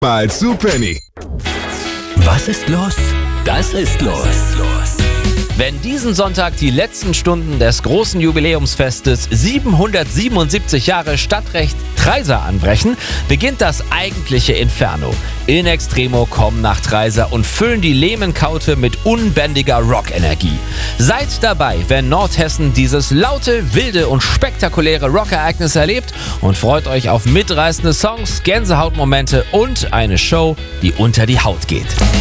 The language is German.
Mal zu Penny. Was ist los? Das ist los. Wenn diesen Sonntag die letzten Stunden des großen Jubiläumsfestes 777 Jahre Stadtrecht Treysa anbrechen, beginnt das eigentliche Inferno. In Extremo kommen nach Treysa und füllen die Lehmenkaute mit unbändiger Rockenergie. Seid dabei, wenn Nordhessen dieses laute, wilde und spektakuläre Rockereignis erlebt und freut euch auf mitreißende Songs, Gänsehautmomente und eine Show, die unter die Haut geht.